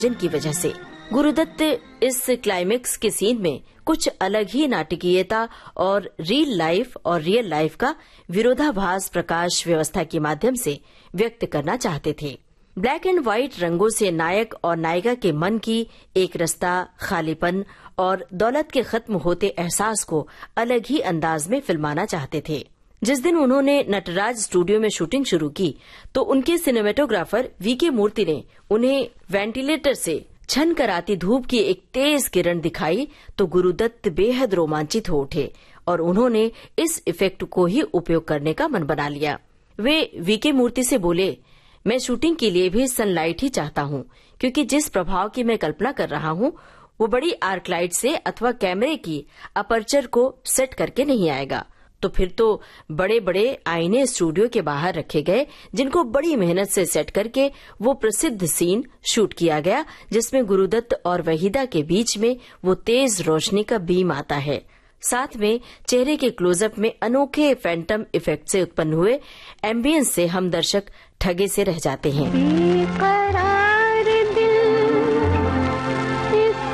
जिनकी वजह से गुरुदत्त इस क्लाइमेक्स के सीन में कुछ अलग ही नाटकीयता और रियल लाइफ का विरोधाभास प्रकाश व्यवस्था के माध्यम से व्यक्त करना चाहते थे। ब्लैक एंड व्हाइट रंगों से नायक और नायिका के मन की एक रास्ता, खालीपन और दौलत के खत्म होते एहसास को अलग ही अंदाज में फिल्माना चाहते थे। जिस दिन उन्होंने नटराज स्टूडियो में शूटिंग शुरू की तो उनके सिनेमेटोग्राफर वीके मूर्ति ने उन्हें वेंटिलेटर से छन कराती धूप की एक तेज किरण दिखाई तो गुरुदत्त बेहद रोमांचित हो उठे और उन्होंने इस इफेक्ट को ही उपयोग करने का मन बना लिया। वे वीके मूर्ति से बोले, मैं शूटिंग के लिए भी सनलाइट ही चाहता हूँ, क्योंकि जिस प्रभाव की मैं कल्पना कर रहा हूँ वो बड़ी आर्क लाइट से अथवा कैमरे की अपर्चर को सेट करके नहीं आएगा। तो फिर तो बड़े बड़े आईने स्टूडियो के बाहर रखे गए, जिनको बड़ी मेहनत से सेट करके वो प्रसिद्ध सीन शूट किया गया जिसमें गुरुदत्त और वहीदा के बीच में वो तेज रोशनी का बीम आता है। साथ में चेहरे के क्लोजअप में अनोखे फैंटम इफेक्ट से उत्पन्न हुए एम्बियंस से हम दर्शक ठगे से रह जाते हैं।